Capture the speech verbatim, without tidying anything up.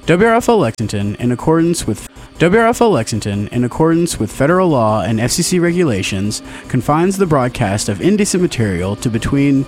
W R F L Lexington, in accordance with W R F L Lexington, in accordance with federal law and F C C regulations, confines the broadcast of indecent material to between